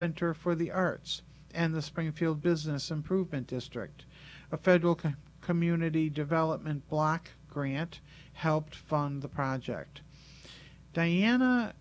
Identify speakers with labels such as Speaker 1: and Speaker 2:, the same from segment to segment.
Speaker 1: Center for the Arts and the Springfield Business Improvement District. A federal community development block grant helped fund the project. Diana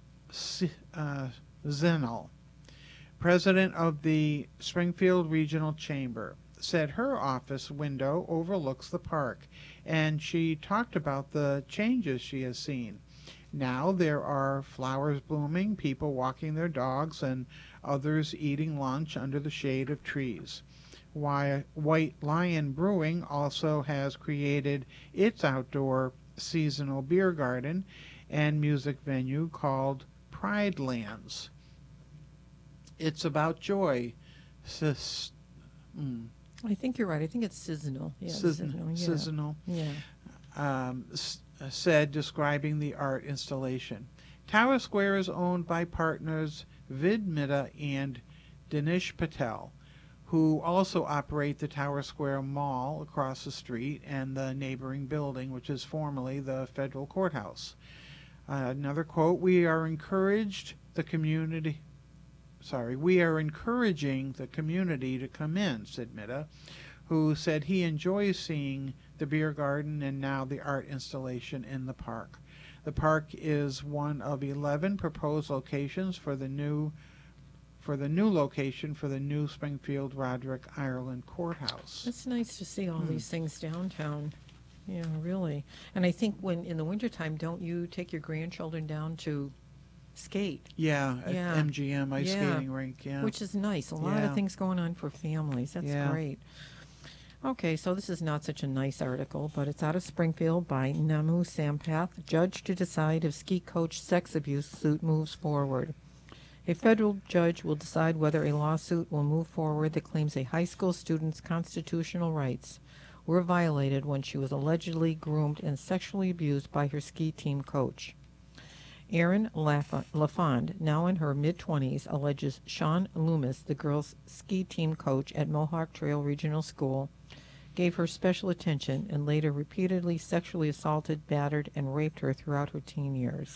Speaker 1: Zenel, president of the Springfield Regional Chamber, said her office window overlooks the park, and she talked about the changes she has seen. Now there are flowers blooming, people walking their dogs, and others eating lunch under the shade of trees. White Lion Brewing also has created its outdoor seasonal beer garden and music venue called Pride Lands. It's about joy. Sis, mm,
Speaker 2: I think you're right. I think it's seasonal. Yeah, seasonal. Yeah.
Speaker 1: Seasonal.
Speaker 2: Yeah.
Speaker 1: Said, describing the art installation. Tower Square is owned by partners Vid Mitta and Dinesh Patel, who also operate the Tower Square Mall across the street and the neighboring building, which is formerly the federal courthouse. Another quote: We are encouraging the community to come in," said Mitta, who said he enjoys seeing the beer garden and now the art installation in the park. The park is one of 11 proposed locations for the new location for the new Springfield Roderick Ireland Courthouse.
Speaker 2: It's nice to see all these things downtown. Yeah, really. And I think when in the wintertime, don't you take your grandchildren down to skate?
Speaker 1: Yeah, at
Speaker 2: Yeah.
Speaker 1: MGM ice
Speaker 2: Yeah.
Speaker 1: skating rink. Yeah,
Speaker 2: Which is nice. A lot
Speaker 1: Yeah.
Speaker 2: of things going on for families. That's
Speaker 1: Yeah.
Speaker 2: great. Okay, so this is not such a nice article, but it's out of Springfield by Namu Sampath, judge to decide if ski coach sex abuse suit moves forward. A federal judge will decide whether a lawsuit will move forward that claims a high school student's constitutional rights were violated when she was allegedly groomed and sexually abused by her ski team coach. Erin LaFond, now in her mid-20s, alleges Sean Loomis, the girls' ski team coach at Mohawk Trail Regional School, gave her special attention and later repeatedly sexually assaulted, battered, and raped her throughout her teen years.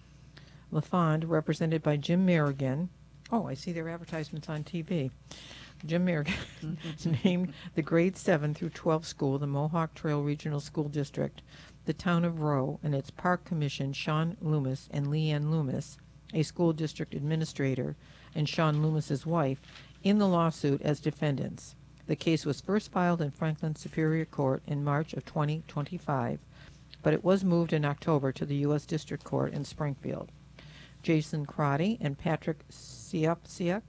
Speaker 2: LaFond, represented by Jim Merrigan, oh, I see their advertisements on TV. Jim Merrigan named the grade 7 through 12 school the Mohawk Trail Regional School District, the town of Rowe, and its park commission, Sean Loomis and Leanne Loomis, a school district administrator, and Sean Loomis's wife, in the lawsuit as defendants. The case was first filed in Franklin Superior Court in March of 2025, but it was moved in October to the U.S. District Court in Springfield. Jason Crotty and Patrick Siopsiak,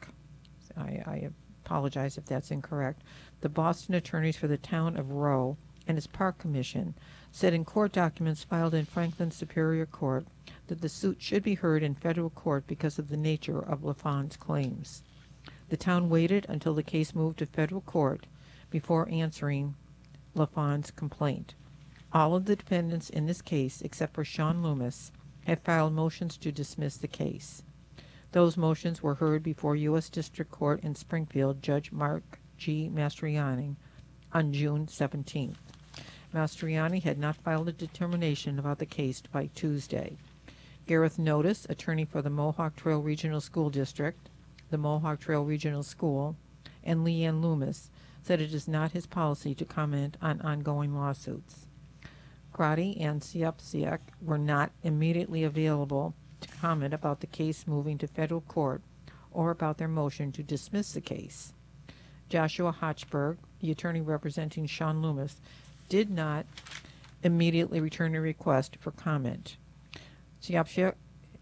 Speaker 2: I apologize if that's incorrect, the Boston attorneys for the town of Rowe and its park commission, said in court documents filed in Franklin Superior Court that the suit should be heard in federal court because of the nature of LaFond's claims. The town waited until the case moved to federal court before answering LaFond's complaint. All of the defendants in this case, except for Sean Loomis, have filed motions to dismiss the case. Those motions were heard before U.S. District Court in Springfield Judge Mark G. Mastriani on June 17th. Mastriani had not filed a determination about the case by Tuesday. Gareth Notice, attorney for the Mohawk Trail Regional School District, the Mohawk Trail Regional School, and Leanne Loomis, said it is not his policy to comment on ongoing lawsuits. Crotty and Siopsiak were not immediately available to comment about the case moving to federal court or about their motion to dismiss the case. Joshua Hochberg, the attorney representing Sean Loomis, did not immediately return a request for comment. Siopsiak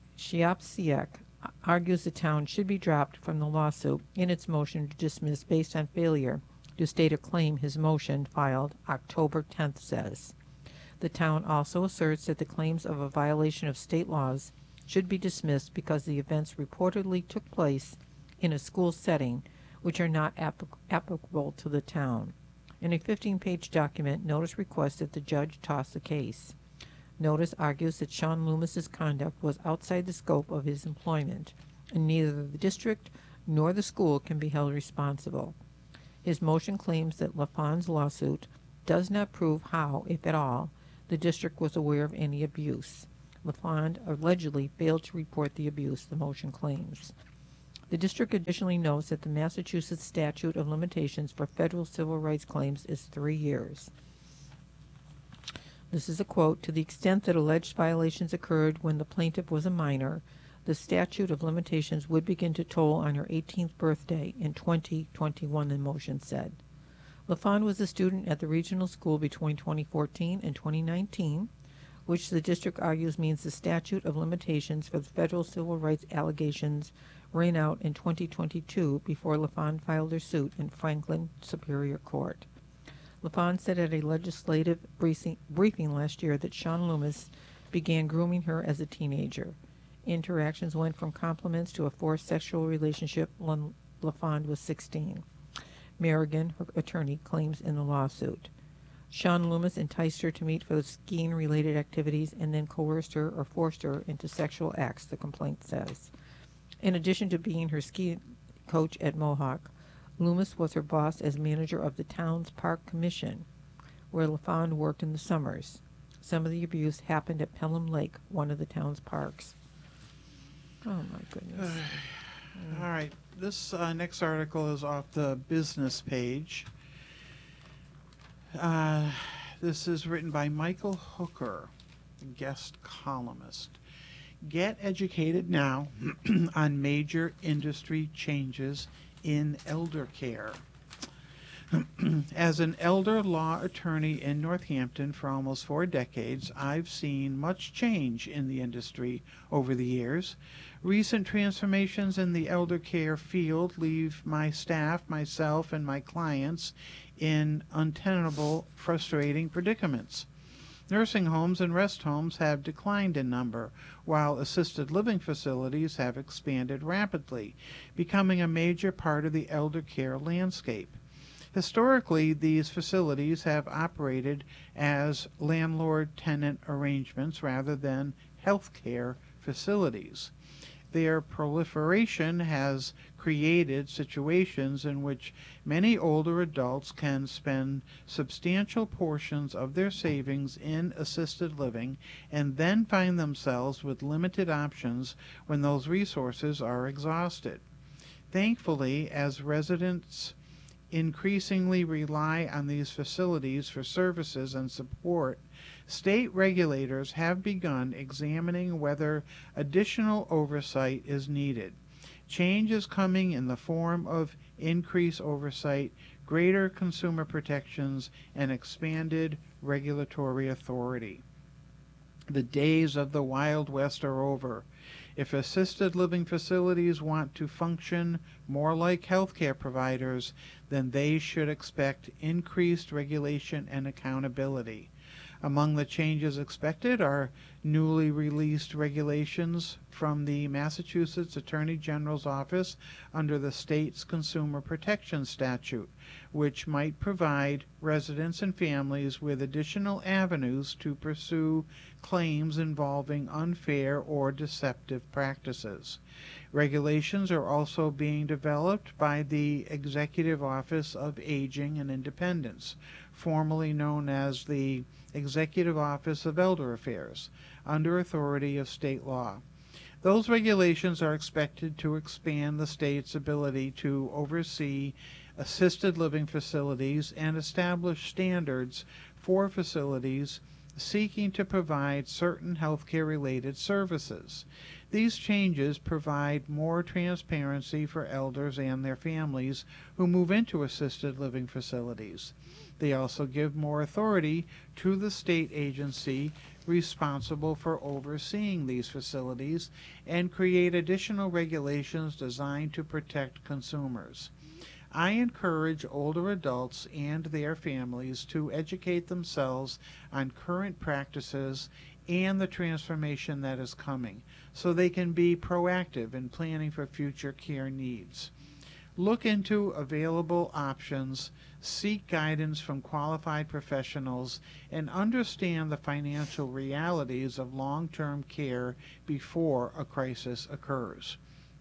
Speaker 2: argues the town should be dropped from the lawsuit in its motion to dismiss based on failure to state a claim his motion filed October 10th says. The town also asserts that the claims of a violation of state laws should be dismissed because the events reportedly took place in a school setting which are not applicable to the town. In a 15-page document, Notice requests that the judge toss the case. Notice argues that Sean Loomis's conduct was outside the scope of his employment, and neither the district nor the school can be held responsible. His motion claims that LaFond's lawsuit does not prove how, if at all, the district was aware of any abuse. LaFond allegedly failed to report the abuse, the motion claims. The district additionally notes that the Massachusetts statute of limitations for federal civil rights claims is 3 years. This is a quote: "To the extent that alleged violations occurred when the plaintiff was a minor, the statute of limitations would begin to toll on her 18th birthday in 2021," the motion said. LaFawn was a student at the regional school between 2014 and 2019, which the district argues means the statute of limitations for the federal civil rights allegations ran out in 2022 before LaFawn filed her suit in Franklin Superior Court. LaFawn said at a legislative briefing last year that Sean Loomis began grooming her as a teenager. Interactions went from compliments to a forced sexual relationship when LaFawn was 16. Merrigan, her attorney, claims in the lawsuit. Sean Loomis enticed her to meet for skiing-related activities and then coerced her or forced her into sexual acts, the complaint says. In addition to being her ski coach at Mohawk, Loomis was her boss as manager of the town's park commission, where LaFawn worked in the summers. Some of the abuse happened at Pelham Lake, one of the town's parks. Oh, my goodness.
Speaker 1: All right. This next article is off the business page. This is written by Michael Hooker, guest columnist. Get educated now on major industry changes in elder care. As an elder law attorney in Northampton for almost 4 decades, I've seen much change in the industry over the years. Recent transformations in the elder care field leave my staff, myself, and my clients in untenable, frustrating predicaments. Nursing homes and rest homes have declined in number, while assisted living facilities have expanded rapidly, becoming a major part of the elder care landscape. Historically, these facilities have operated as landlord-tenant arrangements rather than health care facilities. Their proliferation has created situations in which many older adults can spend substantial portions of their savings in assisted living and then find themselves with limited options when those resources are exhausted. Thankfully, as residents increasingly rely on these facilities for services and support, state regulators have begun examining whether additional oversight is needed. Change is coming in the form of increased oversight, greater consumer protections, and expanded regulatory authority. The days of the Wild West are over. If assisted living facilities want to function more like healthcare providers, then they should expect increased regulation and accountability. Among the changes expected are newly released regulations from the Massachusetts Attorney General's Office under the state's Consumer Protection Statute, which might provide residents and families with additional avenues to pursue claims involving unfair or deceptive practices. Regulations are also being developed by the Executive Office of Aging and Independence, formerly known as the Executive Office of Elder Affairs, under authority of state law. Those regulations are expected to expand the state's ability to oversee assisted living facilities and establish standards for facilities seeking to provide certain healthcare-related services. These changes provide more transparency for elders and their families who move into assisted living facilities. They also give more authority to the state agency responsible for overseeing these facilities and create additional regulations designed to protect consumers. I encourage older adults and their families to educate themselves on current practices and the transformation that is coming, so they can be proactive in planning for future care needs. Look into available options, seek guidance from qualified professionals, and understand the financial realities of long-term care before a crisis occurs.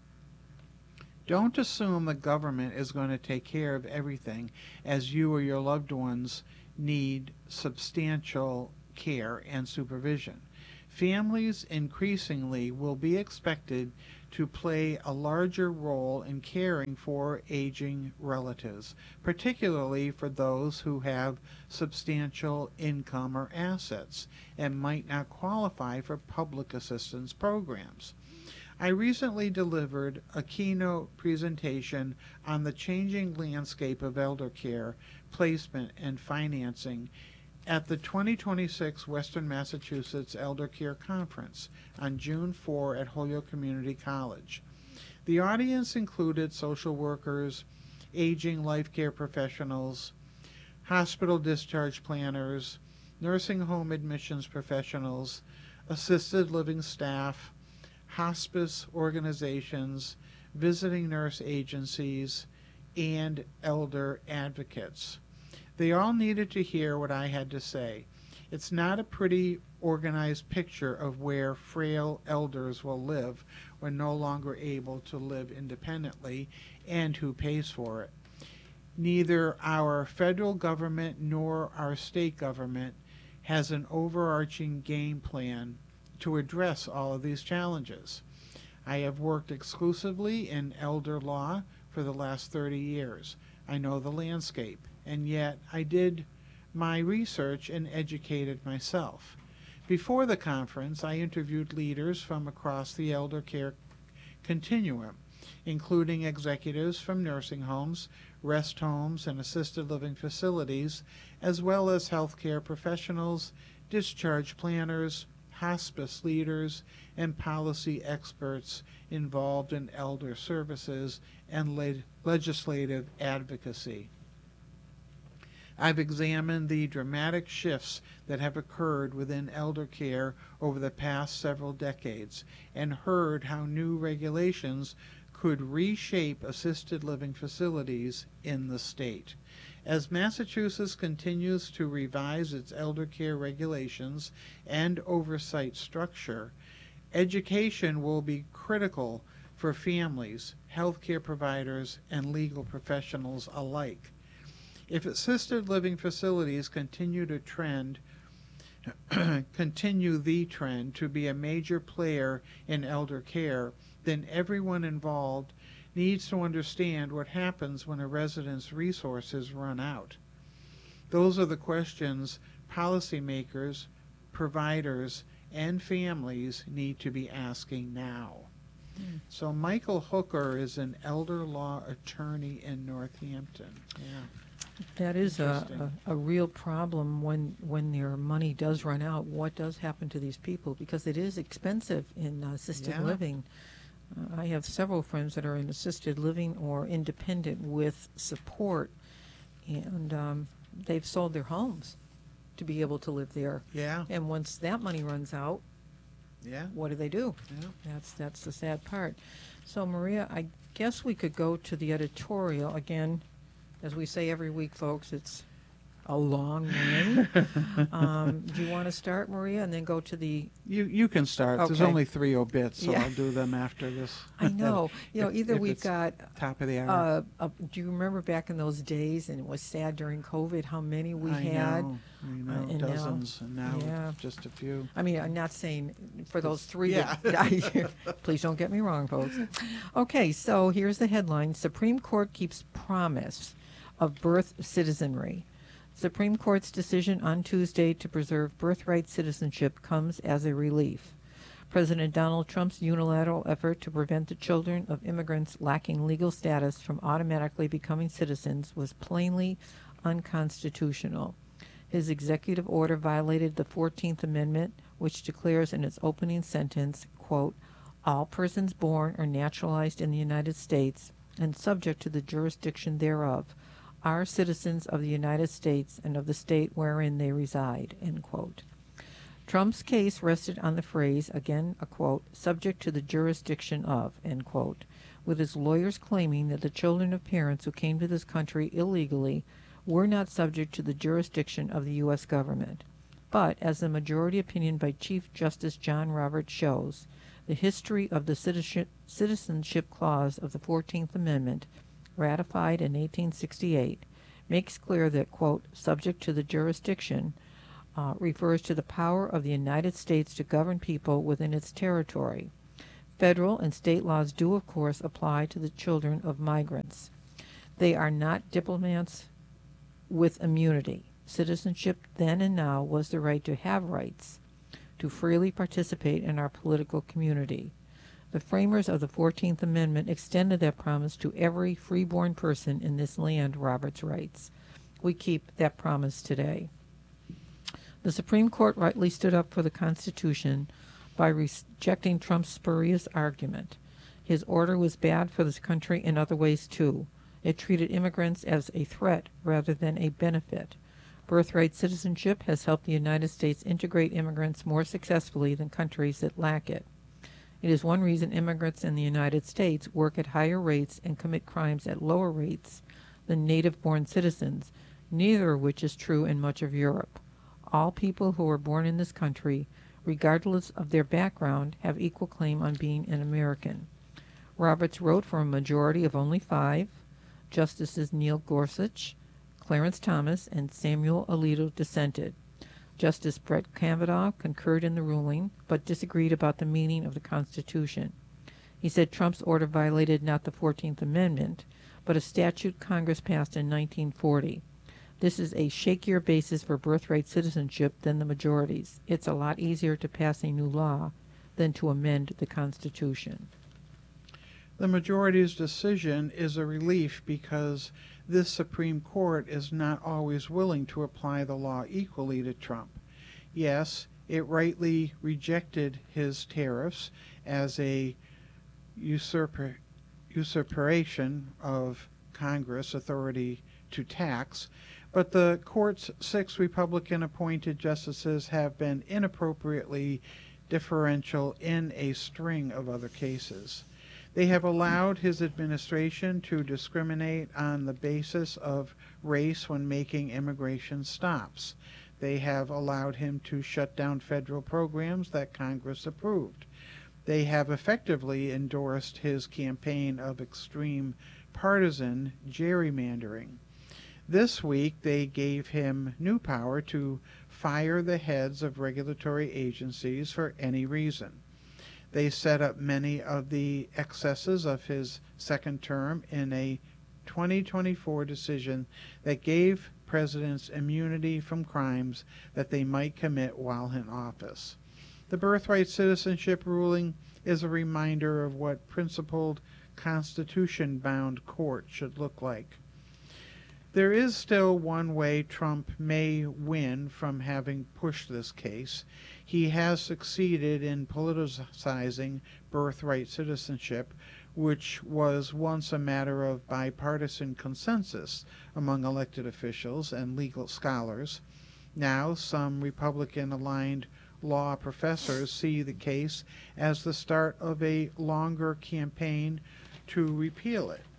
Speaker 1: Don't assume the government is going to take care of everything, as you or your loved ones need substantial care and supervision. Families increasingly will be expected to play a larger role in caring for aging relatives, particularly for those who have substantial income or assets and might not qualify for public assistance programs. I recently delivered a keynote presentation on the changing landscape of elder care, placement, and financing at the 2026 Western Massachusetts Elder Care Conference on June 4 at Holyoke Community College. The audience included social workers, aging life care professionals, hospital discharge planners, nursing home admissions professionals, assisted living staff, hospice organizations, visiting nurse agencies, and elder advocates. They all needed to hear what I had to say. It's not a pretty organized picture of where frail elders will live when no longer able to live independently and who pays for it. Neither our federal government nor our state government has an overarching game plan to address all of these challenges. I have worked exclusively in elder law for the last 30 years. I know the landscape, and yet I did my research and educated myself. Before the conference, I interviewed leaders from across the elder care continuum, including executives from nursing homes, rest homes, and assisted living facilities, as well as healthcare professionals, discharge planners, hospice leaders, and policy experts involved in elder services and legislative advocacy. I've examined the dramatic shifts that have occurred within elder care over the past several decades and heard how new regulations could reshape assisted living facilities in the state. As Massachusetts continues to revise its elder care regulations and oversight structure, education will be critical for families, healthcare providers, and legal professionals alike. If assisted living facilities continue the trend to be a major player in elder care, then everyone involved needs to understand what happens when a resident's resources run out. Those are the questions policymakers, providers, and families need to be asking now. So Michael Hooker is an elder law attorney in Northampton. Yeah.
Speaker 2: That is
Speaker 1: Interesting.
Speaker 2: a real problem when their money does run out. What does happen to these people? Because it is expensive in assisted
Speaker 1: Yeah.
Speaker 2: living. I have several friends that are in assisted living or independent with support, and they've sold their homes to be able to live there.
Speaker 1: Yeah.
Speaker 2: And once that money runs out,
Speaker 1: Yeah.
Speaker 2: what do they do?
Speaker 1: Yeah.
Speaker 2: That's the sad part. So, Maria, I guess we could go to the editorial. Again, as we say every week, folks, it's a long one. Do you want to start, Maria, and then go to the...
Speaker 1: You can start. There's
Speaker 2: Okay.
Speaker 1: only 3 obits, so
Speaker 2: Yeah.
Speaker 1: I'll do them after this.
Speaker 2: I know. Either
Speaker 1: If
Speaker 2: we've
Speaker 1: it's
Speaker 2: got...
Speaker 1: top of the hour.
Speaker 2: do you remember back in those days, and it was sad during COVID, how many we
Speaker 1: I
Speaker 2: had?
Speaker 1: know,
Speaker 2: and now-
Speaker 1: dozens, and now
Speaker 2: yeah.
Speaker 1: just a few.
Speaker 2: I mean, I'm not saying for those 3
Speaker 1: Yeah.
Speaker 2: that... Please don't get me wrong, folks. Okay, so here's the headline. Supreme Court keeps promise of birth citizenry. Supreme Court's decision on Tuesday to preserve birthright citizenship comes as a relief. President Donald Trump's unilateral effort to prevent the children of immigrants lacking legal status from automatically becoming citizens was plainly unconstitutional. His executive order violated the 14th Amendment, which declares in its opening sentence, quote, all persons born or naturalized in the United States and subject to the jurisdiction thereof are citizens of the United States and of the state wherein they reside, end quote. Trump's case rested on the phrase, again a quote, subject to the jurisdiction of, end quote, with his lawyers claiming that the children of parents who came to this country illegally were not subject to the jurisdiction of the U.S. government. But, as the majority opinion by Chief Justice John Roberts shows, the history of the Citizenship Clause of the 14th Amendment, ratified in 1868, makes clear that, quote, subject to the jurisdiction refers to the power of the United States to govern people within its territory. Federal and state laws do, of course, apply to the children of migrants. They are not diplomats with immunity. Citizenship then and now was the right to have rights, to freely participate in our political community. The framers of the 14th Amendment extended that promise to every freeborn person in this land, Roberts writes. We keep that promise today. The Supreme Court rightly stood up for the Constitution by rejecting Trump's spurious argument. His order was bad for this country in other ways, too. It treated immigrants as a threat rather than a benefit. Birthright citizenship has helped the United States integrate immigrants more successfully than countries that lack it. It is one reason immigrants in the United States work at higher rates and commit crimes at lower rates than native-born citizens, neither of which is true in much of Europe. All people who are born in this country, regardless of their background, have equal claim on being an American. Roberts wrote for a majority of only 5, Justices Neil Gorsuch, Clarence Thomas, and Samuel Alito dissented. Justice Brett Kavanaugh concurred in the ruling, but disagreed about the meaning of the Constitution. He said Trump's order violated not the 14th Amendment, but a statute Congress passed in 1940. This is a shakier basis for birthright citizenship than the majority's. It's a lot easier to pass a new law than to amend the Constitution.
Speaker 1: The majority's decision is a relief because this Supreme Court is not always willing to apply the law equally to Trump. Yes, it rightly rejected his tariffs as a usurpation of Congress authority to tax, but the court's 6 Republican-appointed justices have been inappropriately differential in a string of other cases. They have allowed his administration to discriminate on the basis of race when making immigration stops. They have allowed him to shut down federal programs that Congress approved. They have effectively endorsed his campaign of extreme partisan gerrymandering. This week, they gave him new power to fire the heads of regulatory agencies for any reason. They set up many of the excesses of his second term in a 2024 decision that gave presidents immunity from crimes that they might commit while in office. The birthright citizenship ruling is a reminder of what principled, constitution-bound court should look like. There is still one way Trump may win from having pushed this case. He has succeeded in politicizing birthright citizenship, which was once a matter of bipartisan consensus among elected officials and legal scholars. Now, some Republican-aligned law professors see the case as the start of a longer campaign to repeal it.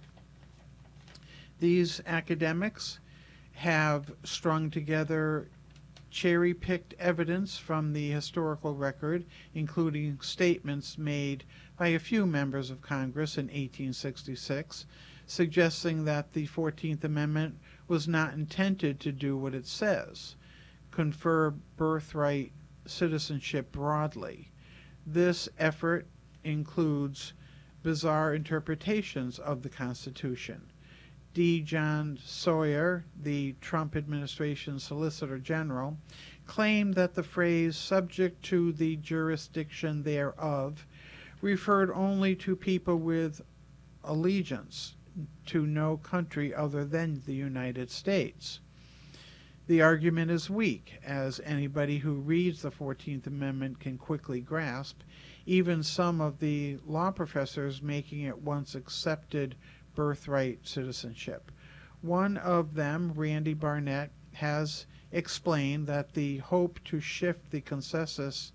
Speaker 1: These academics have strung together cherry-picked evidence from the historical record, including statements made by a few members of Congress in 1866, suggesting that the 14th Amendment was not intended to do what it says, confer birthright citizenship broadly. This effort includes bizarre interpretations of the Constitution. D. John Sawyer, the Trump administration Solicitor General, claimed that the phrase "subject to the jurisdiction thereof" referred only to people with allegiance to no country other than the United States. The argument is weak, as anybody who reads the 14th Amendment can quickly grasp, even some of the law professors making it once accepted birthright citizenship. One of them, Randy Barnett, has explained that the hope to shift the consensus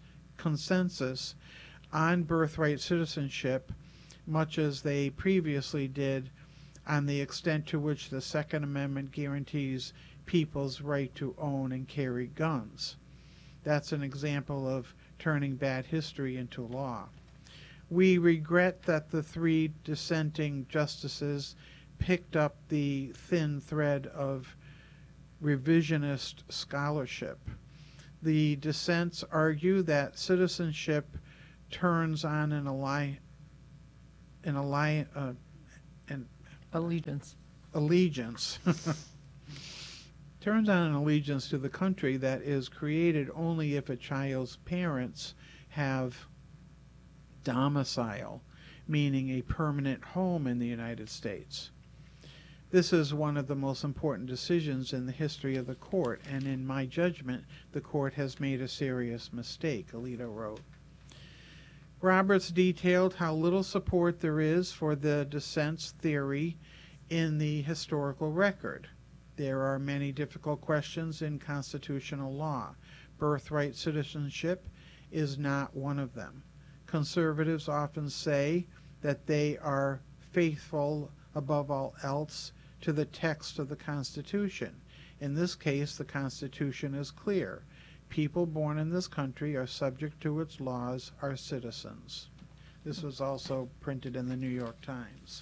Speaker 1: on birthright citizenship, much as they previously did on the extent to which the Second Amendment guarantees people's right to own and carry guns. That's an example of turning bad history into law. We regret that the 3 dissenting justices picked up the thin thread of revisionist scholarship. The dissents argue that citizenship turns on an an
Speaker 2: Allegiance.
Speaker 1: allegiance turns on an allegiance to the country that is created only if a child's parents have domicile, meaning a permanent home in the United States. This is one of the most important decisions in the history of the court, and in my judgment, the court has made a serious mistake, Alito wrote. Roberts detailed how little support there is for the dissent's theory in the historical record. There are many difficult questions in constitutional law. Birthright citizenship is not one of them. Conservatives often say that they are faithful above all else to the text of the Constitution. In this case, the Constitution is clear. People born in this country are subject to its laws, are citizens. This was also printed in the New York Times.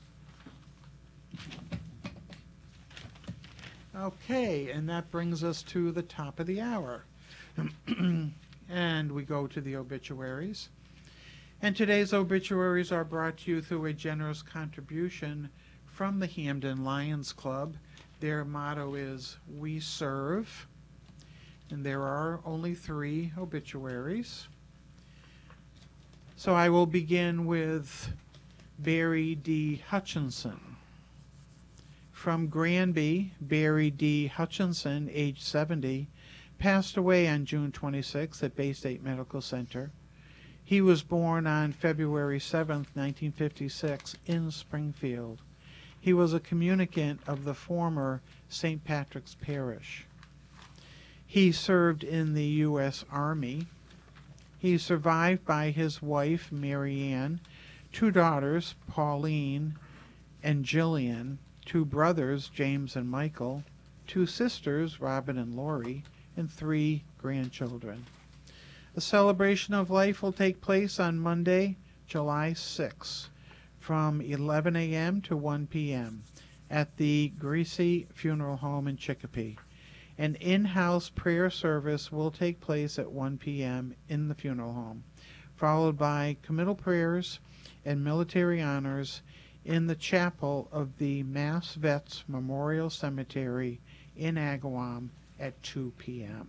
Speaker 1: Okay, and that brings us to the top of the hour. And we go to the obituaries. And today's obituaries are brought to you through a generous contribution from the Hamden Lions Club. Their motto is, "We serve." And there are only 3 obituaries. So I will begin with Barry D. Hutchinson. From Granby, Barry D. Hutchinson, age 70, passed away on June 26 at Bay State Medical Center. He was born on February 7, 1956, in Springfield. He was a communicant of the former St. Patrick's Parish. He served in the U.S. Army. He is survived by his wife, Mary Ann, 2 daughters, Pauline and Jillian, 2 brothers, James and Michael, 2 sisters, Robin and Lori, and 3 grandchildren. A celebration of life will take place on Monday, July 6, from 11 a.m. to 1 p.m. at the Greasy Funeral Home in Chicopee. An in-house prayer service will take place at 1 p.m. in the funeral home, followed by committal prayers and military honors in the chapel of the Mass Vets Memorial Cemetery in Agawam at 2 p.m.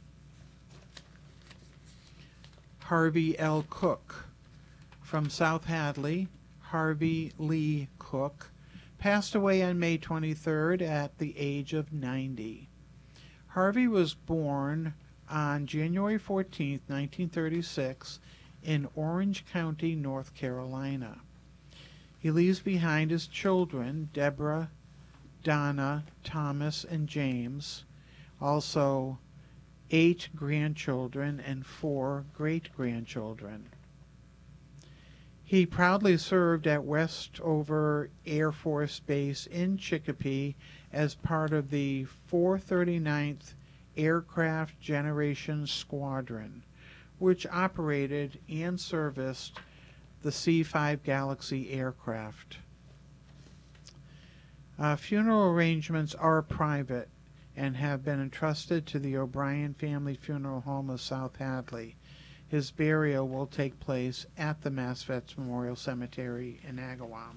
Speaker 1: Harvey L. Cook. From South Hadley, Harvey Lee Cook passed away on May 23rd at the age of 90. Harvey was born on January 14, 1936, in Orange County, North Carolina. He leaves behind his children, Deborah, Donna, Thomas, and James, also 8 grandchildren and 4 great-grandchildren. He proudly served at Westover Air Force Base in Chicopee as part of the 439th Aircraft Generation Squadron, which operated and serviced the C-5 Galaxy aircraft. Funeral arrangements are private and have been entrusted to the O'Brien Family Funeral Home of South Hadley. His burial will take place at the Mass Vets Memorial Cemetery in Agawam.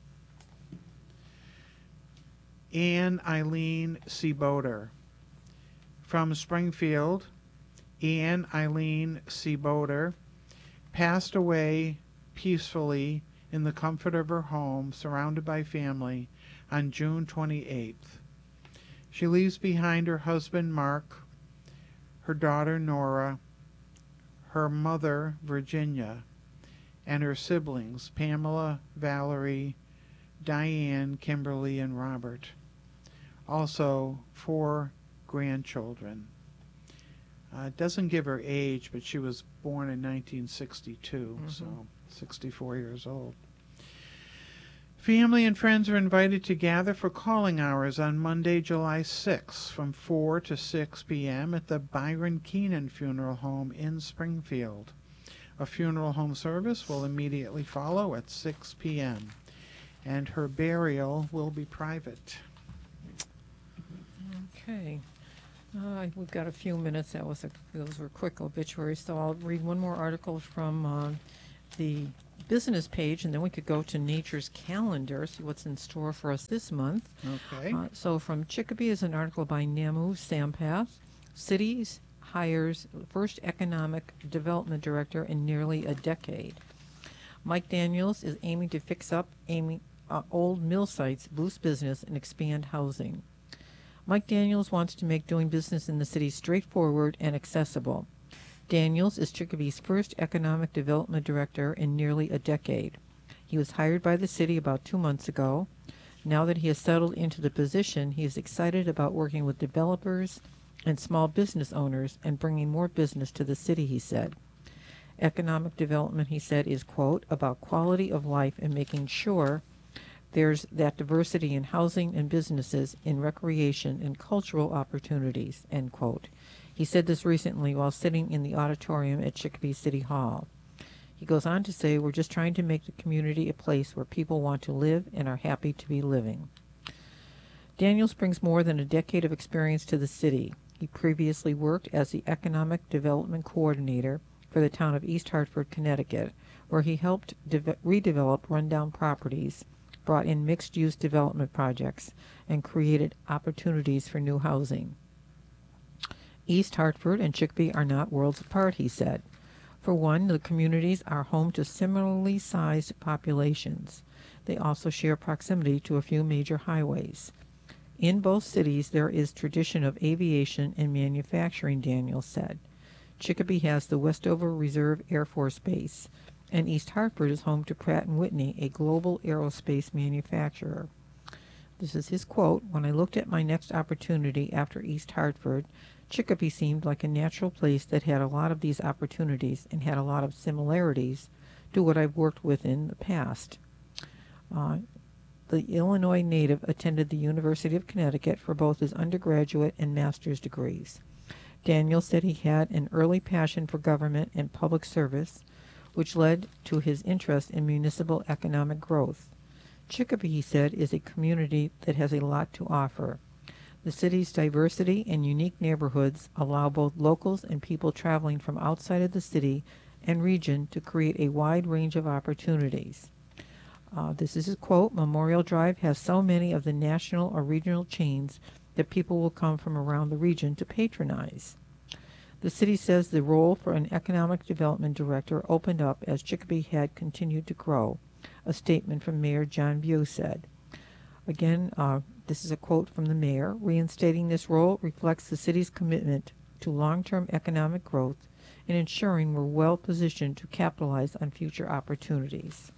Speaker 1: Anne Eileen Seaboder. From Springfield, Anne Eileen Seaboder passed away peacefully in the comfort of her home, surrounded by family, on June 28th. She leaves behind her husband, Mark, her daughter, Nora, her mother, Virginia, and her siblings, Pamela, Valerie, Diane, Kimberly, and Robert. Also, 4 grandchildren. It doesn't give her age, but she was born in 1962, so 64 years old. Family and friends are invited to gather for calling hours on Monday, July 6, from 4 to 6 p.m. at the Byron Keenan Funeral Home in Springfield. A funeral home service will immediately follow at 6 p.m., and her burial will be private.
Speaker 2: Okay. We've got a few minutes. Those were quick obituaries, so I'll read one more article from the business page, and then we could go to Nature's Calendar, see what's in store for us this month.
Speaker 1: Okay.
Speaker 2: So from Chicopee is an article by Namu Sampath. Cities hires first economic development director in nearly a decade. Mike Daniels is aiming to fix up old mill sites, boost business, and expand housing. Mike Daniels wants to make doing business in the city straightforward and accessible. Daniels is Chicopee's first economic development director in nearly a decade. He was hired by the city about 2 months ago. Now that he has settled into the position, he is excited about working with developers and small business owners and bringing more business to the city, he said. Economic development, he said, is, quote, about quality of life and making sure there's that diversity in housing and businesses, in recreation and cultural opportunities, end quote. He said this recently while sitting in the auditorium at Chicopee City Hall. He goes on to say, we're just trying to make the community a place where people want to live and are happy to be living. Daniels brings more than a decade of experience to the city. He previously worked as the Economic Development Coordinator for the town of East Hartford, Connecticut, where he helped redevelop rundown properties, brought in mixed-use development projects, and created opportunities for new housing. East Hartford and Chicopee are not worlds apart, he said. For one, the communities are home to similarly sized populations. They also share proximity to a few major highways. In both cities, there is tradition of aviation and manufacturing, Daniels said. Chicopee has the Westover Reserve Air Force Base, and East Hartford is home to Pratt & Whitney, a global aerospace manufacturer. This is his quote, when I looked at my next opportunity after East Hartford, Chicopee seemed like a natural place that had a lot of these opportunities and had a lot of similarities to what I've worked with in the past. The Illinois native attended the University of Connecticut for both his undergraduate and master's degrees. Daniel said he had an early passion for government and public service, which led to his interest in municipal economic growth. Chicopee, he said, is a community that has a lot to offer. The city's diversity and unique neighborhoods allow both locals and people traveling from outside of the city and region to create a wide range of opportunities. This is his quote, Memorial Drive has so many of the national or regional chains that people will come from around the region to patronize. The city says the role for an economic development director opened up as Chicopee had continued to grow, a statement from Mayor John Bew said. Again, this is a quote from the mayor. Reinstating this role reflects the city's commitment to long-term economic growth and ensuring we're well positioned to capitalize on future opportunities.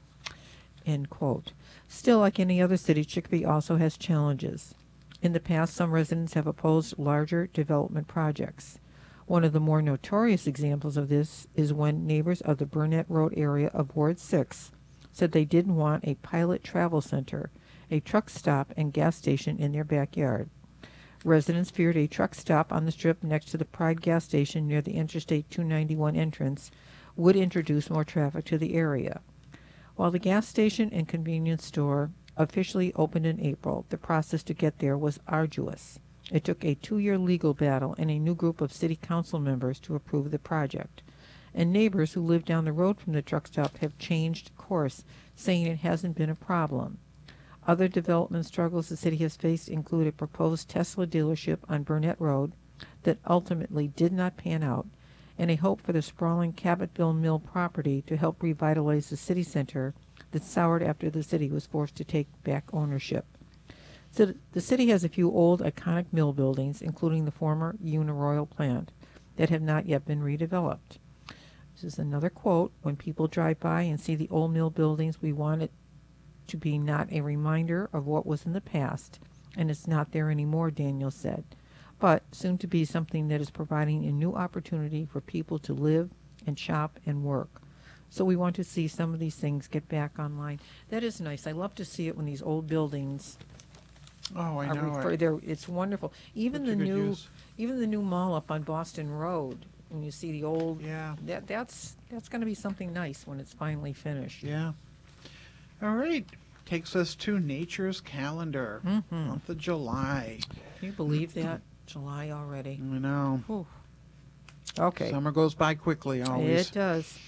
Speaker 2: End quote. Still, like any other city, Chicopee also has challenges. In the past, some residents have opposed larger development projects. One of the more notorious examples of this is when neighbors of the Burnett Road area of Ward 6 said they didn't want a pilot travel center, a truck stop and gas station in their backyard. Residents feared a truck stop on the strip next to the Pride gas station near the Interstate 291 entrance would introduce more traffic to the area. While the gas station and convenience store officially opened in April, the process to get there was arduous. It took a 2-year legal battle and a new group of city council members to approve the project. And neighbors who live down the road from the truck stop have changed course, saying it hasn't been a problem. Other development struggles the city has faced include a proposed Tesla dealership on Burnett Road that ultimately did not pan out, and a hope for the sprawling Cabottville Mill property to help revitalize the city center that soured after the city was forced to take back ownership. So the city has a few old iconic mill buildings, including the former Uniroyal plant, that have not yet been redeveloped. This is another quote. When people drive by and see the old mill buildings, we want it to be not a reminder of what was in the past, and it's not there anymore, Daniel said, but soon to be something that is providing a new opportunity for people to live and shop and work. So we want to see some of these things get back online. That is nice. I love to see it when these old buildings
Speaker 1: Oh, I
Speaker 2: are
Speaker 1: know.
Speaker 2: it's wonderful. Even
Speaker 1: What
Speaker 2: the
Speaker 1: you could
Speaker 2: new
Speaker 1: use.
Speaker 2: even the new mall up on Boston Road, when you see the old
Speaker 1: Yeah.
Speaker 2: that's going to be something nice when it's finally finished.
Speaker 1: Yeah. All right. Takes us to Nature's Calendar, month of July.
Speaker 2: Can you believe that? July already.
Speaker 1: I know.
Speaker 2: Whew. Okay.
Speaker 1: Summer goes by quickly always.
Speaker 2: It does.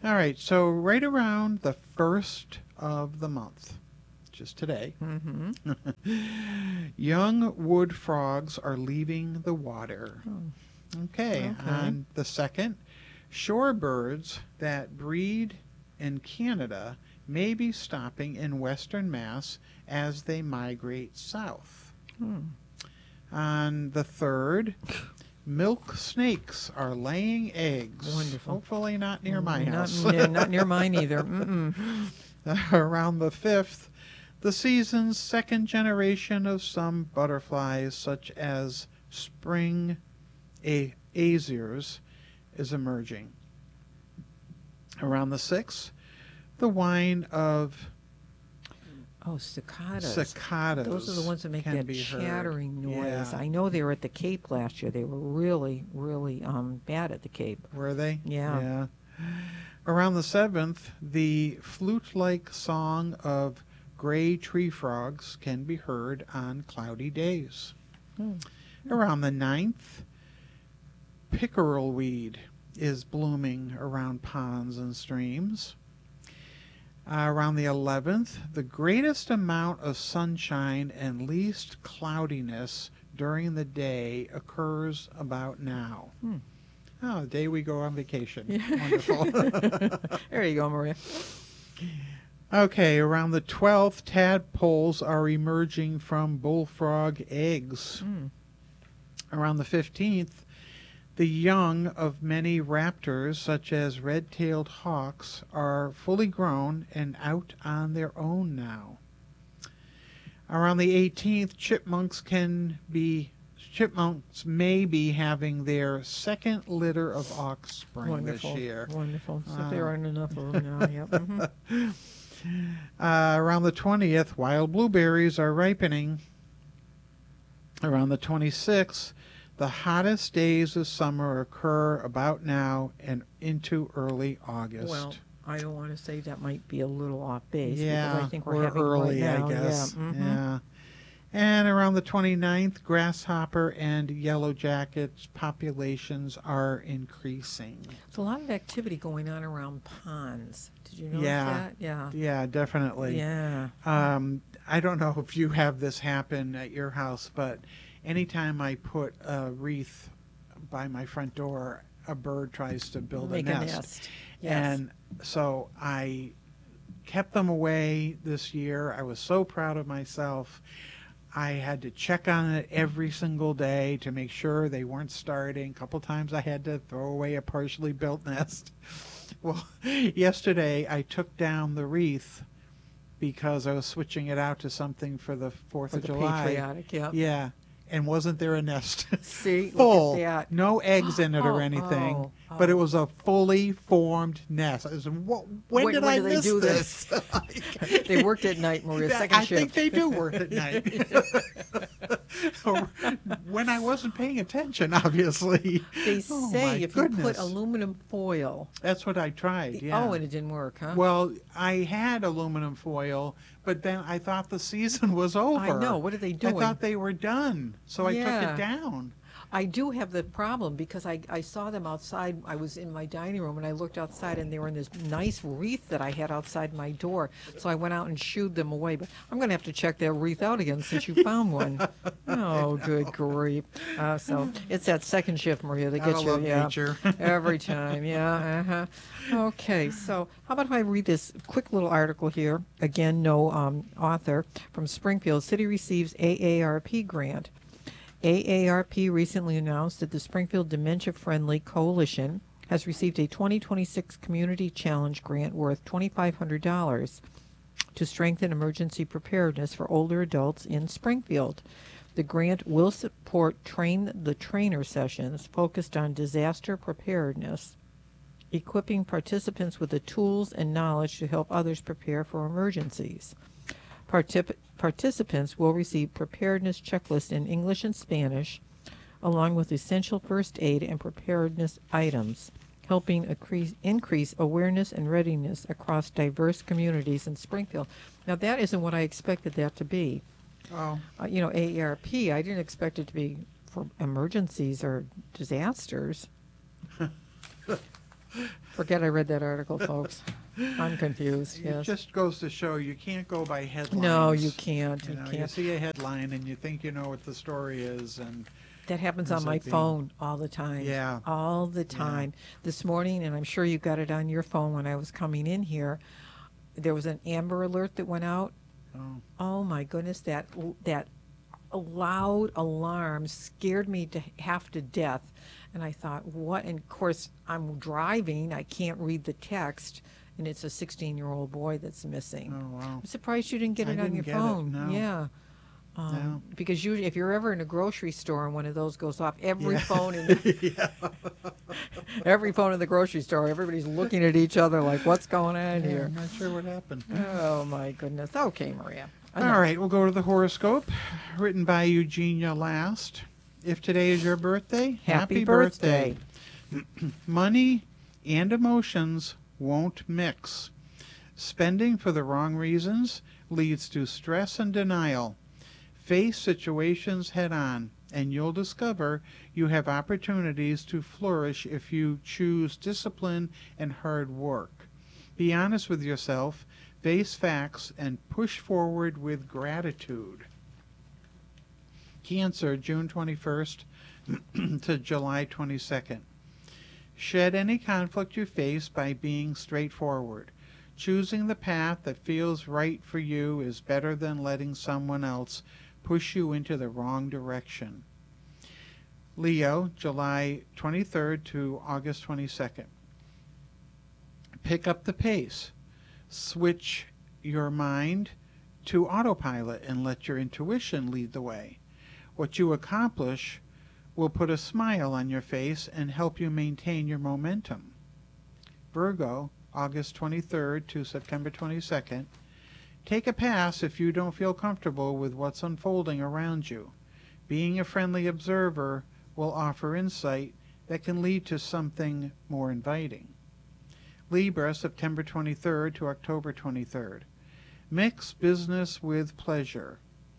Speaker 1: All right, so right around the first of the month, just today,
Speaker 2: Mm-hmm.
Speaker 1: young wood frogs are leaving the water. Okay,
Speaker 2: Okay.
Speaker 1: on the second, shorebirds that breed in Canada may be stopping in western Mass as they migrate south.
Speaker 2: Hmm.
Speaker 1: On the third, milk snakes are laying eggs.
Speaker 2: Wonderful.
Speaker 1: Hopefully not near my house.
Speaker 2: Not near mine either. Mm-mm.
Speaker 1: Around the fifth, the season's second generation of some butterflies, such as spring azirs, is emerging. Around the sixth, the whine of
Speaker 2: Oh, cicadas.
Speaker 1: cicadas.
Speaker 2: Those are the ones that make
Speaker 1: can
Speaker 2: that
Speaker 1: be heard.
Speaker 2: chattering noise.
Speaker 1: Yeah.
Speaker 2: I know they were at the Cape last year. They were really, really bad at the Cape.
Speaker 1: Were they?
Speaker 2: Yeah.
Speaker 1: Around the seventh, the flute-like song of gray tree frogs can be heard on cloudy days.
Speaker 2: Hmm.
Speaker 1: Around the ninth, pickerel weed is blooming around ponds and streams. Around the 11th, the greatest amount of sunshine and least cloudiness during the day occurs about now.
Speaker 2: Hmm.
Speaker 1: Oh, the day we go on vacation.
Speaker 2: Yeah.
Speaker 1: Wonderful.
Speaker 2: There you go, Maria.
Speaker 1: Okay, around the 12th, tadpoles are emerging from bullfrog eggs.
Speaker 2: Mm.
Speaker 1: Around the 15th, the young of many raptors, such as red-tailed hawks, are fully grown and out on their own now. Around the 18th, chipmunks may be having their second litter of offspring
Speaker 2: Wonderful.
Speaker 1: this year.
Speaker 2: Wonderful. So
Speaker 1: Wow.
Speaker 2: there aren't enough of them now. Yep. Mhm.
Speaker 1: Around the 20th, wild blueberries are ripening. Around the 26th, the hottest days of summer occur about now and into early August.
Speaker 2: Well, I don't want to say that might be a little off base
Speaker 1: yeah,
Speaker 2: because I think we're
Speaker 1: or
Speaker 2: having
Speaker 1: early,
Speaker 2: right now.
Speaker 1: I guess.
Speaker 2: Yeah. Mhm.
Speaker 1: Yeah. And around the 29th, grasshopper and yellow jackets populations are increasing.
Speaker 2: There's a lot of activity going on around ponds. Did you notice
Speaker 1: Yeah.
Speaker 2: that? Yeah.
Speaker 1: Yeah, definitely.
Speaker 2: Yeah.
Speaker 1: I don't know if you have this happen at your house, but anytime I put a wreath by my front door, a bird tries to build
Speaker 2: Make
Speaker 1: a
Speaker 2: a
Speaker 1: nest.
Speaker 2: nest. Yes.
Speaker 1: And so I kept them away this year. I was so proud of myself. I had to check on it every single day to make sure they weren't starting. A couple times I had to throw away a partially built nest. Well, yesterday I took down the wreath because I was switching it out to something for the 4th
Speaker 2: For
Speaker 1: of
Speaker 2: the
Speaker 1: July.
Speaker 2: patriotic, yeah.
Speaker 1: Yeah. And wasn't there a nest?
Speaker 2: See,
Speaker 1: Full.
Speaker 2: look at that.
Speaker 1: No eggs in it or
Speaker 2: Oh,
Speaker 1: anything.
Speaker 2: oh,
Speaker 1: But it
Speaker 2: oh.
Speaker 1: was a fully formed nest. I was, when did I
Speaker 2: did they
Speaker 1: miss
Speaker 2: do
Speaker 1: this?
Speaker 2: They worked at night, Maria. Second
Speaker 1: I think
Speaker 2: shift.
Speaker 1: they do work at night. Or when I wasn't paying attention, obviously.
Speaker 2: They
Speaker 1: Oh, my
Speaker 2: say if you put
Speaker 1: goodness.
Speaker 2: aluminum foil.
Speaker 1: That's what I tried, yeah.
Speaker 2: Oh, and it didn't work, huh?
Speaker 1: Well, I had aluminum foil, but then I thought the season was over.
Speaker 2: I know. What are they doing?
Speaker 1: I thought they were done, so I took
Speaker 2: Yeah.
Speaker 1: it down.
Speaker 2: I do have the problem because I saw them outside. I was in my dining room and I looked outside and they were in this nice wreath that I had outside my door. So I went out and shooed them away. But I'm going to have to check that wreath out again since you found one. Oh, good grief. So it's that second shift, Maria, that
Speaker 1: Gotta
Speaker 2: gets you.
Speaker 1: love
Speaker 2: Yeah,
Speaker 1: nature.
Speaker 2: every time. Yeah. Uh-huh. Okay. So how about if I read this quick little article here? Again, no author from Springfield. City receives AARP grant. AARP recently announced that the Springfield Dementia Friendly Coalition has received a 2026 Community Challenge grant worth $2,500 to strengthen emergency preparedness for older adults in Springfield. The grant will support Train the Trainer sessions focused on disaster preparedness, equipping participants with the tools and knowledge to help others prepare for emergencies. Participants will receive preparedness checklists in English and Spanish, along with essential first aid and preparedness items, helping increase awareness and readiness across diverse communities in Springfield. Now, that isn't what I expected that to be.
Speaker 1: Oh,
Speaker 2: AARP, I didn't expect it to be for emergencies or disasters. Forget I read that article, folks. I'm confused.
Speaker 1: It
Speaker 2: Yes.
Speaker 1: just goes to show you can't go by headlines.
Speaker 2: No, you can't.
Speaker 1: You
Speaker 2: You
Speaker 1: know, you
Speaker 2: can't.
Speaker 1: see a headline and you think you know what the story is, and
Speaker 2: That happens on
Speaker 1: ends
Speaker 2: my
Speaker 1: up being,
Speaker 2: phone all the time.
Speaker 1: yeah,
Speaker 2: All the
Speaker 1: yeah.
Speaker 2: time. This morning, and I'm sure you got it on your phone when I was coming in here, there was an Amber Alert that went out.
Speaker 1: Oh,
Speaker 2: Oh my goodness, that loud alarm scared me to half to death. And I thought, what? And of course, I'm driving. I can't read the text. And it's a 16-year-old boy that's missing.
Speaker 1: oh wow.
Speaker 2: I'm surprised you didn't get
Speaker 1: I
Speaker 2: it on
Speaker 1: didn't
Speaker 2: your
Speaker 1: get it,
Speaker 2: phone.
Speaker 1: no.
Speaker 2: Yeah.
Speaker 1: No.
Speaker 2: Because usually, if you're ever in a grocery store and one of those goes off, every
Speaker 1: Yeah.
Speaker 2: phone in the,
Speaker 1: Yeah.
Speaker 2: every phone in the grocery store, everybody's looking at each other like, "What's going on
Speaker 1: Yeah,
Speaker 2: here?"
Speaker 1: I'm not sure what happened.
Speaker 2: Oh my goodness. Okay, Maria.
Speaker 1: All right, we'll go to the horoscope, written by Eugenia Last. If today is your birthday,
Speaker 2: Happy birthday.
Speaker 1: Money and emotions won't mix. Spending for the wrong reasons leads to stress and denial. Face situations head on, and you'll discover you have opportunities to flourish if you choose discipline and hard work. Be honest with yourself, face facts, and push forward with gratitude. Cancer, June 21st to July 22nd. Shed any conflict you face by being straightforward. Choosing the path that feels right for you is better than letting someone else push you into the wrong direction. Leo, July 23rd to August 22nd. Pick up the pace. Switch your mind to autopilot and let your intuition lead the way. What you accomplish will put a smile on your face and help you maintain your momentum. Virgo, August 23rd to September 22nd. Take a pass if you don't feel comfortable with what's unfolding around you. Being a friendly observer will offer insight that can lead to something more inviting. Libra, September 23rd to October 23rd. Mix business with pleasure.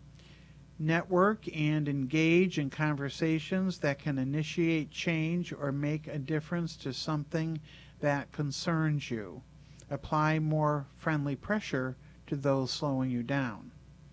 Speaker 1: Network and engage in conversations that can initiate change or make a difference to something that concerns you. Apply more friendly pressure to those slowing you down.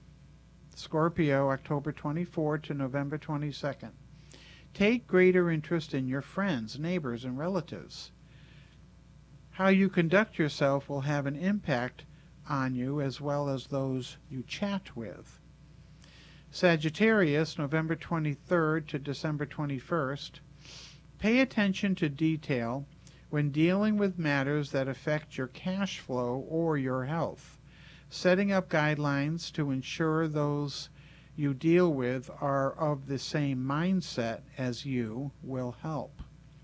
Speaker 1: Scorpio, October 24th to November 22nd. Take greater interest in your friends, neighbors, and relatives. How you conduct yourself will have an impact on you as well as those you chat with. Sagittarius, November 23rd to December 21st. Pay attention to detail when dealing with matters that affect your cash flow or your health. Setting up guidelines to ensure those you deal with are of the same mindset as you will help.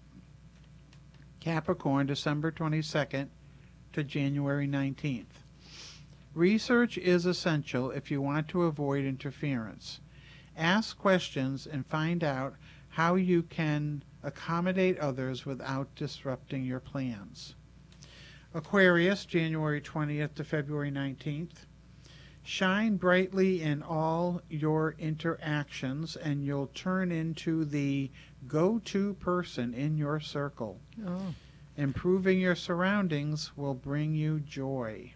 Speaker 1: Capricorn, December 22nd to January 19th. Research is essential if you want to avoid interference. Ask questions and find out how you can accommodate others without disrupting your plans. Aquarius, January 20th to February 19th. Shine brightly in all your interactions and you'll turn into the go-to person in your circle.
Speaker 2: Oh.
Speaker 1: Improving your surroundings will bring you joy.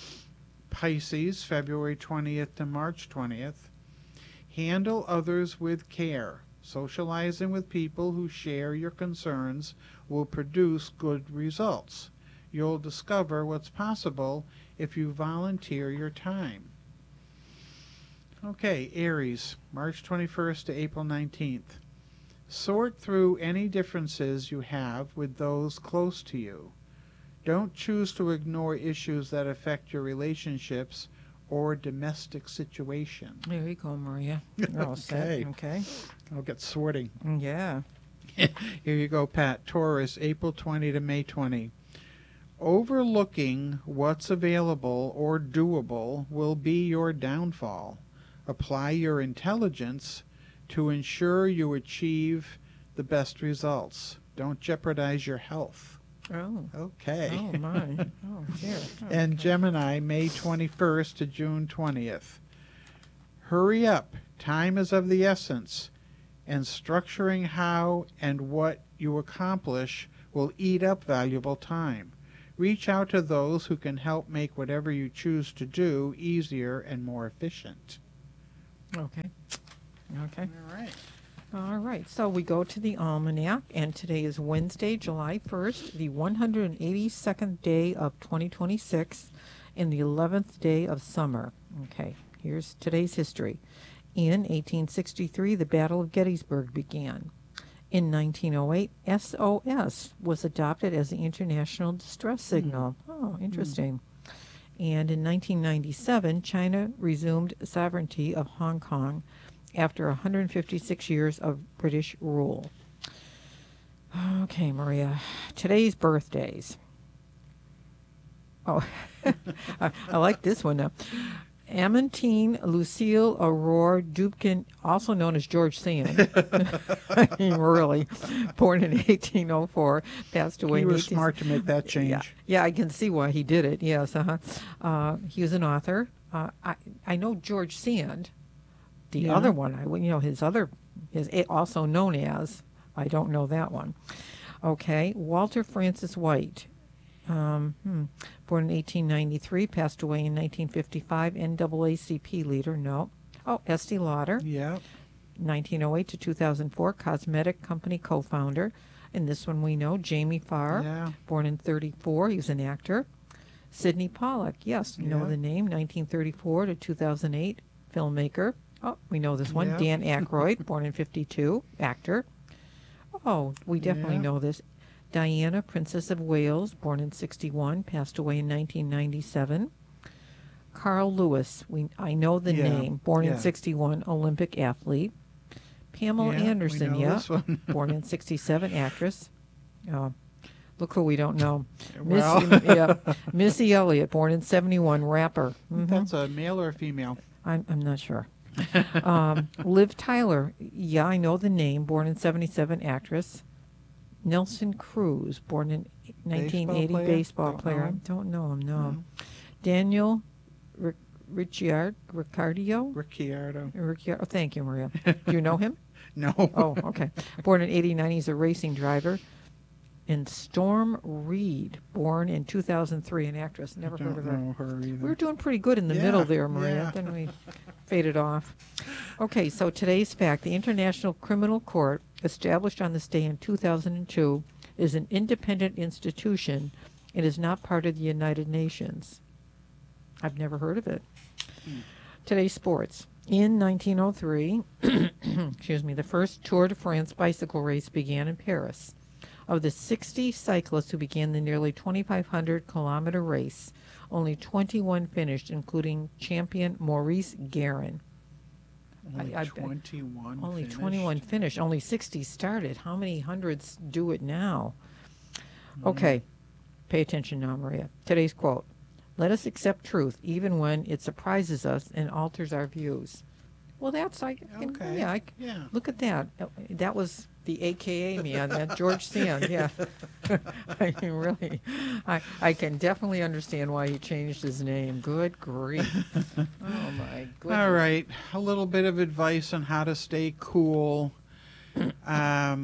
Speaker 1: Pisces, February 20th to March 20th. Handle others with care. Socializing with people who share your concerns will produce good results. You'll discover what's possible if you volunteer your time. Okay, Aries, March 21st to April 19th. Sort through any differences you have with those close to you. Don't choose to ignore issues that affect your relationships or domestic situation.
Speaker 2: There you go, Maria. You're all set.
Speaker 1: Okay.
Speaker 2: Okay.
Speaker 1: I'll get sorting.
Speaker 2: Yeah.
Speaker 1: Here you go, Pat. Taurus, April 20 to May 20. Overlooking what's available or doable will be your downfall. Apply your intelligence to ensure you achieve the best results. Don't jeopardize your health.
Speaker 2: Oh.
Speaker 1: Okay.
Speaker 2: Oh, my. Oh, dear.
Speaker 1: And
Speaker 2: Okay.
Speaker 1: Gemini, May 21st to June 20th. Hurry up. Time is of the essence, and structuring how and what you accomplish will eat up valuable time. Reach out to those who can help make whatever you choose to do easier and more efficient.
Speaker 2: Okay. Okay.
Speaker 1: All right.
Speaker 2: All right. So we go to the almanac, and today is Wednesday, July 1st, the 182nd day of 2026, and the 11th day of summer. Okay. Here's today's history. In 1863, the Battle of Gettysburg began. In 1908, SOS was adopted as the international distress signal. Oh, interesting. And in 1997, China resumed sovereignty of Hong Kong after 156 years of British rule. Okay, Maria, today's birthdays. Oh, I like this one now. Amantine Lucille Aurore Dubkin, also known as George Sand. I mean, really. Born in 1804, passed away
Speaker 1: He
Speaker 2: in
Speaker 1: was
Speaker 2: 18...
Speaker 1: smart to make that change.
Speaker 2: Yeah, I can see why he did it. Yes, he was an author. I know George Sand. The other one, his also known as. I don't know that one. Okay, Walter Francis White. Born in 1893, passed away in 1955, NAACP leader, no. Oh, Estee Lauder,
Speaker 1: Yeah.
Speaker 2: 1908 to 2004, cosmetic company co-founder. And this one we know, Jamie Farr,
Speaker 1: Yeah.
Speaker 2: born in 34, he was an actor. Sidney Pollack, yes, you know
Speaker 1: Yeah.
Speaker 2: the name, 1934 to 2008, filmmaker. Oh, we know this one,
Speaker 1: Yeah.
Speaker 2: Dan Aykroyd, born in 52, actor. Oh, we definitely
Speaker 1: Yeah.
Speaker 2: know this. Diana, Princess of Wales, born in 61, passed away in 1997. Carl Lewis, I know the
Speaker 1: Yeah,
Speaker 2: name, born in
Speaker 1: yeah.
Speaker 2: 61, Olympic athlete. Pamela
Speaker 1: Yeah, we
Speaker 2: Anderson,
Speaker 1: know this one.
Speaker 2: born in 67, actress. Oh, look who we don't know.
Speaker 1: Well,
Speaker 2: Missy Elliott, born in 71, rapper.
Speaker 1: that's a male or a female?
Speaker 2: I'm not sure. Liv Tyler, yeah, I know the name, born in 77, actress. Nelson Cruz, born in 1980, baseball player. I don't know him, no. Daniel Ricciardo?
Speaker 1: Ricciardo.
Speaker 2: Oh, thank you, Maria. Do you know him?
Speaker 1: No.
Speaker 2: Oh, okay. Born in 89, he's a racing driver. And Storm Reed, born in 2003, an actress. Never heard of her.
Speaker 1: Don't know her either.
Speaker 2: We were doing pretty good in the
Speaker 1: Yeah,
Speaker 2: middle there, Maria.
Speaker 1: yeah.
Speaker 2: Then we faded off. Okay, so today's fact. The International Criminal Court, established on this day in 2002, is an independent institution and is not part of the United Nations. I've never heard of it. Today's sports. In 1903, excuse me, the first Tour de France bicycle race began in Paris. Of the 60 cyclists who began the nearly 2,500-kilometer race, only 21 finished, including champion Maurice Guerin.
Speaker 1: Only
Speaker 2: I
Speaker 1: 21
Speaker 2: Only
Speaker 1: finished.
Speaker 2: 21 finished. Only 60 started. How many hundreds do it now? Okay. Pay attention now, Maria. Today's quote. Let us accept truth even when it surprises us and alters our views. Well, that's
Speaker 1: Okay. Yeah.
Speaker 2: Look at that. That was the AKA man, that George Sand. Yeah. I mean, really, I can definitely understand why he changed his name. Good grief. Oh, my goodness.
Speaker 1: All right. A little bit of advice on how to stay cool. How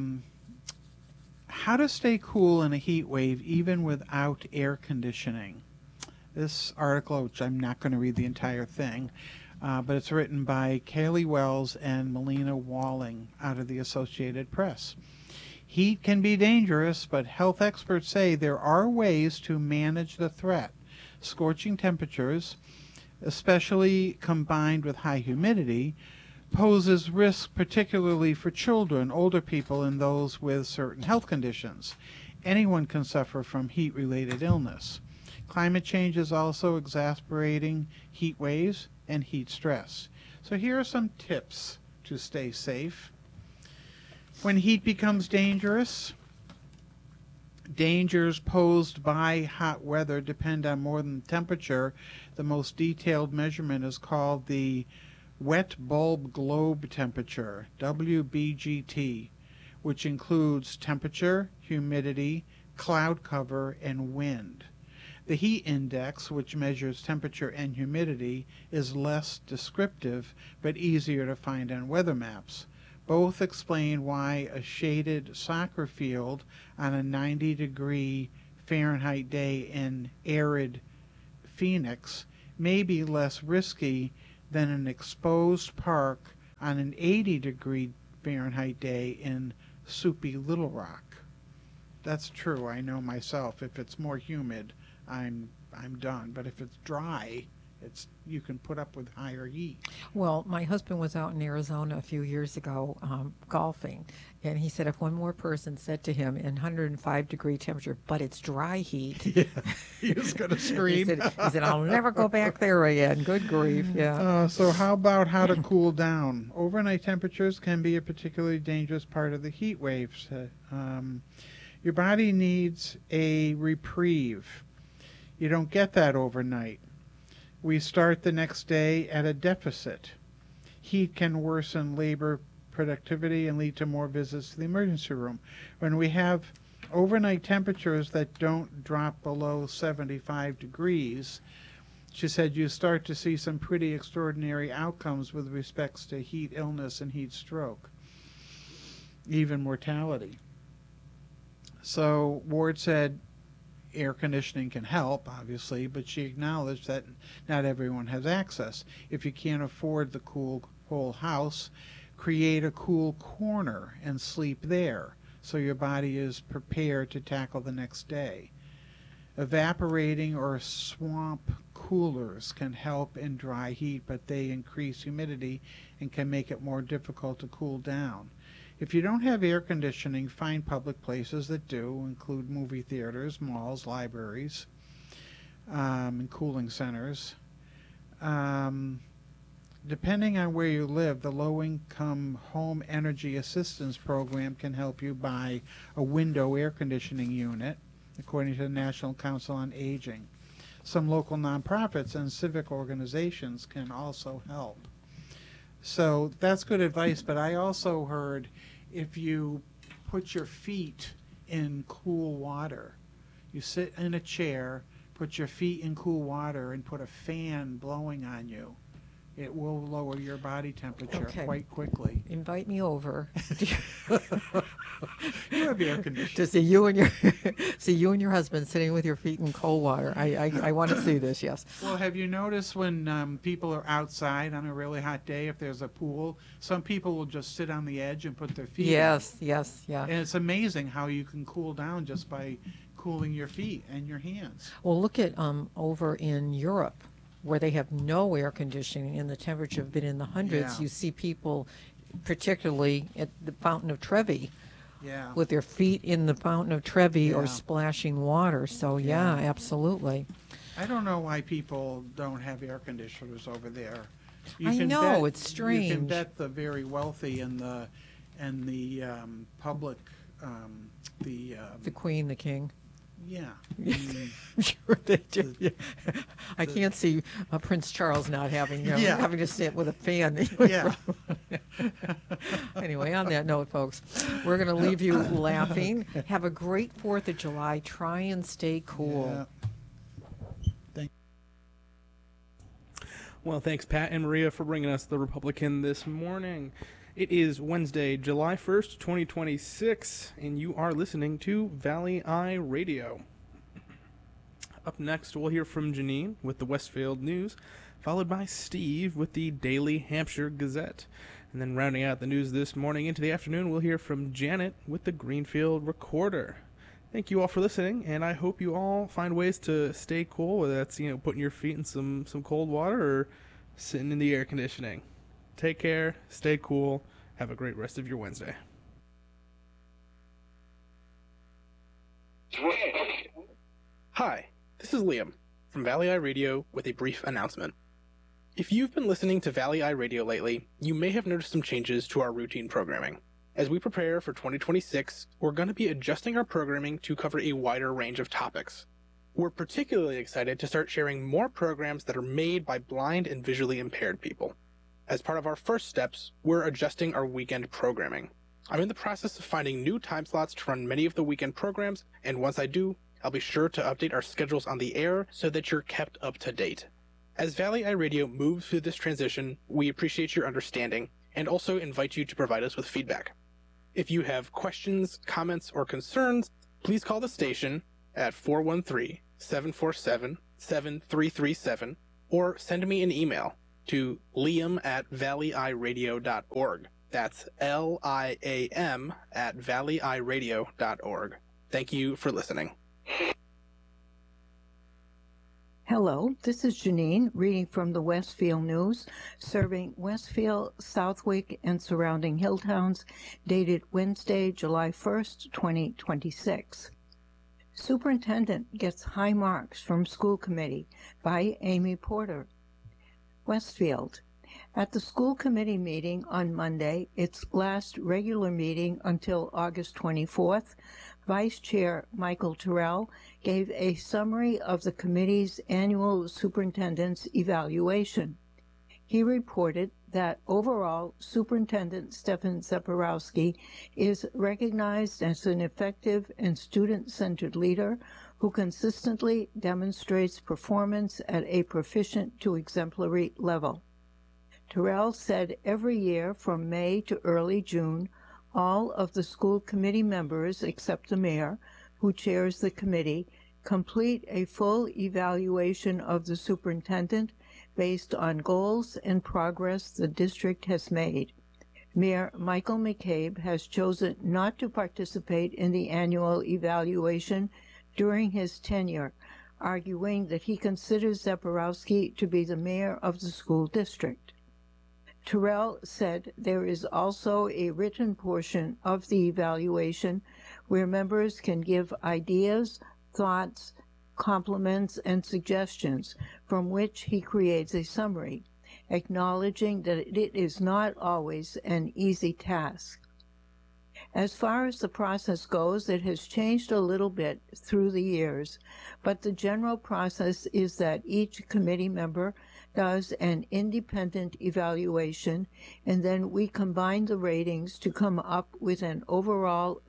Speaker 1: to stay cool in a heat wave even without air conditioning. This article, which I'm not going to read the entire thing, but it's written by Kaylee Wells and Melina Walling out of the Associated Press. Heat can be dangerous, but health experts say there are ways to manage the threat. Scorching temperatures, especially combined with high humidity, poses risk particularly for children, older people, and those with certain health conditions. Anyone can suffer from heat-related illness. Climate change is also exacerbating heat waves and heat stress. So here are some tips to stay safe. When heat becomes dangerous, dangers posed by hot weather depend on more than temperature. The most detailed measurement is called the wet bulb globe temperature, WBGT, which includes temperature, humidity, cloud cover, and wind. The heat index, which measures temperature and humidity, is less descriptive but easier to find on weather maps. Both explain why a shaded soccer field on a 90-degree Fahrenheit day in arid Phoenix may be less risky than an exposed park on an 80-degree Fahrenheit day in soupy Little Rock. That's true. I know myself. If it's more humid, I'm done. But if it's dry, you can put up with higher heat.
Speaker 2: Well, my husband was out in Arizona a few years ago golfing, and he said if one more person said to him in 105-degree temperature, but it's dry heat,
Speaker 1: Yeah, he was going to scream.
Speaker 2: he said, I'll never go back there again. Good grief, yeah.
Speaker 1: So how about how to cool down? Overnight temperatures can be a particularly dangerous part of the heat waves. Your body needs a reprieve. You don't get that overnight. We start the next day at a deficit. Heat can worsen labor productivity and lead to more visits to the emergency room. When we have overnight temperatures that don't drop below 75 degrees, she said you start to see some pretty extraordinary outcomes with respects to heat illness and heat stroke, even mortality. So Ward said air conditioning can help, obviously, but she acknowledged that not everyone has access. If you can't afford the cool whole house, create a cool corner and sleep there so your body is prepared to tackle the next day. Evaporating or swamp coolers can help in dry heat, but they increase humidity and can make it more difficult to cool down. If you don't have air conditioning, find public places that do, include movie theaters, malls, libraries, and cooling centers. Depending on where you live, the Low-Income Home Energy Assistance Program can help you buy a window air conditioning unit, according to the National Council on Aging. Some local nonprofits and civic organizations can also help. So that's good advice, but I also heard if you put your feet in cool water, you sit in a chair, put your feet in cool water, and put a fan blowing on you, it will lower your body temperature quite quickly.
Speaker 2: Invite me over.
Speaker 1: You have air conditioning.
Speaker 2: To see you and your husband sitting with your feet in cold water. I want to see this, yes.
Speaker 1: Well, have you noticed when people are outside on a really hot day, if there's a pool, some people will just sit on the edge and put their feet in.
Speaker 2: Yes, yeah.
Speaker 1: And it's amazing how you can cool down just by cooling your feet and your hands.
Speaker 2: Well, look at over in Europe, where they have no air conditioning and the temperature have been in the hundreds.
Speaker 1: Yeah.
Speaker 2: You see people, particularly at the Fountain of Trevi,
Speaker 1: Yeah.
Speaker 2: with their feet in the Fountain of Trevi or
Speaker 1: Yeah.
Speaker 2: splashing water. So, yeah, absolutely.
Speaker 1: I don't know why people don't have air conditioners over there.
Speaker 2: I know, it's
Speaker 1: You can
Speaker 2: strange.
Speaker 1: bet the very wealthy and the public,
Speaker 2: The Queen, the King.
Speaker 1: yeah.
Speaker 2: Sure they do. Yeah. I can't see Prince Charles not having having to sit with a fan.
Speaker 1: Yeah.
Speaker 2: Anyway, on that note, folks, we're going to leave you laughing. Have a great 4th of July. Try and stay cool.
Speaker 1: Yeah.
Speaker 3: Well, thanks, Pat and Maria, for bringing us the Republican this morning. It is Wednesday, July 1st, 2026, and you are listening to Valley Eye Radio. Up next, we'll hear from Janine with the Westfield News, followed by Steve with the Daily Hampshire Gazette. And then rounding out the news this morning into the afternoon, we'll hear from Janet with the Greenfield Recorder. Thank you all for listening, and I hope you all find ways to stay cool, whether that's, putting your feet in some cold water or sitting in the air conditioning. Take care, stay cool, have a great rest of your Wednesday.
Speaker 4: Hi, this is Liam from Valley Eye Radio with a brief announcement. If you've been listening to Valley Eye Radio lately, you may have noticed some changes to our routine programming. As we prepare for 2026, we're going to be adjusting our programming to cover a wider range of topics. We're particularly excited to start sharing more programs that are made by blind and visually impaired people. As part of our first steps, we're adjusting our weekend programming. I'm in the process of finding new time slots to run many of the weekend programs, and once I do, I'll be sure to update our schedules on the air so that you're kept up to date. As Valley Eye Radio moves through this transition, we appreciate your understanding, and also invite you to provide us with feedback. If you have questions, comments, or concerns, please call the station at 413-747-7337 or send me an email to liam@valleyiradio.org. That's liam@valleyiradio.org. Thank you for listening.
Speaker 5: Hello, this is Janine reading from the Westfield News, serving Westfield, Southwick, and surrounding hill towns, dated Wednesday, July 1st, 2026. Superintendent gets high marks from school committee by Amy Porter. Westfield. At the school committee meeting on Monday, its last regular meeting until August 24th, Vice Chair Michael Terrell gave a summary of the committee's annual superintendent's evaluation. He reported that overall, Superintendent Stefan Zaporowski is recognized as an effective and student-centered leader who consistently demonstrates performance at a proficient to exemplary level. Terrell said every year from May to early June, all of the school committee members, except the mayor, who chairs the committee, complete a full evaluation of the superintendent based on goals and progress the district has made. Mayor Michael McCabe has chosen not to participate in the annual evaluation during his tenure, arguing that he considers Zaporowski to be the mayor of the school district. Terrell said there is also a written portion of the evaluation where members can give ideas, thoughts, compliments, and suggestions, from which he creates a summary, acknowledging that it is not always an easy task. As far as the process goes, it has changed a little bit through the years, but the general process is that each committee member does an independent evaluation, and then we combine the ratings to come up with an overall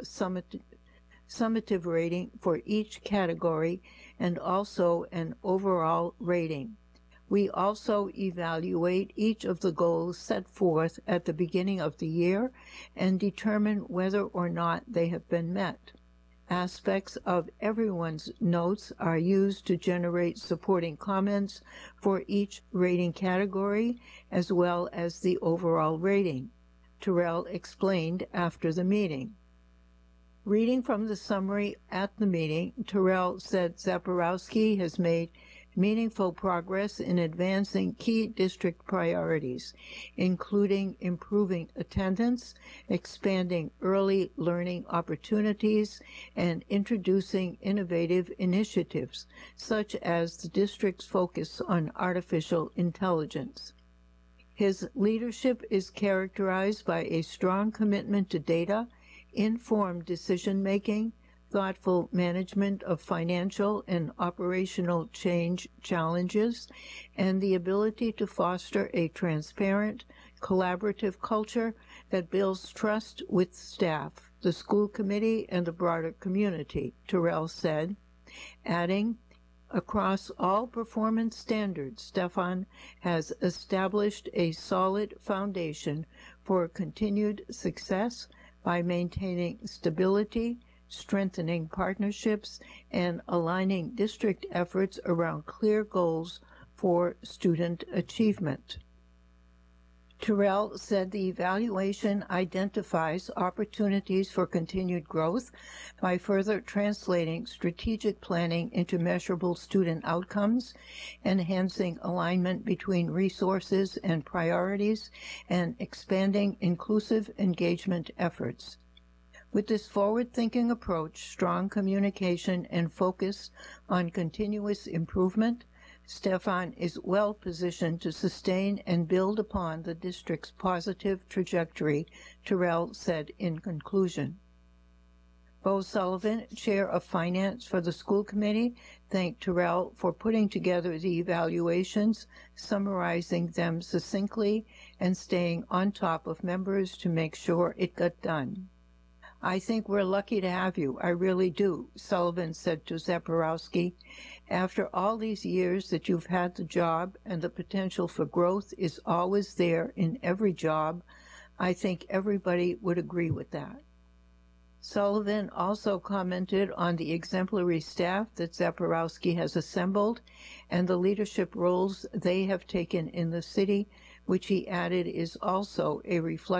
Speaker 5: summative rating for each category and also an overall rating. We also evaluate each of the goals set forth at the beginning of the year and determine whether or not they have been met. Aspects of everyone's notes are used to generate supporting comments for each rating category as well as the overall rating, Terrell explained after the meeting. Reading from the summary at the meeting, Terrell said Zaporowski has made meaningful progress in advancing key district priorities, including improving attendance, expanding early learning opportunities, and introducing innovative initiatives, such as the district's focus on artificial intelligence. His leadership is characterized by a strong commitment to data, informed decision-making, thoughtful management of financial and operational change challenges, and the ability to foster a transparent, collaborative culture that builds trust with staff, the school committee, and the broader community, Terrell said, adding, across all performance standards, Stefan has established a solid foundation for continued success by maintaining stability, strengthening partnerships, and aligning district efforts around clear goals for student achievement. Terrell said the evaluation identifies opportunities for continued growth by further translating strategic planning into measurable student outcomes, enhancing alignment between resources and priorities, and expanding inclusive engagement efforts. With this forward-thinking approach, strong communication, and focus on continuous improvement, Stefan is well positioned to sustain and build upon the district's positive trajectory, Terrell said in conclusion. Bo Sullivan, Chair of Finance for the School Committee, thanked Terrell for putting together the evaluations, summarizing them succinctly, and staying on top of members to make sure it got done. I think we're lucky to have you. I really do, Sullivan said to Zaporowski. After all these years that you've had the job and the potential for growth is always there in every job, I think everybody would agree with that. Sullivan also commented on the exemplary staff that Zaporowski has assembled and the leadership roles they have taken in the city, which he added is also a reflection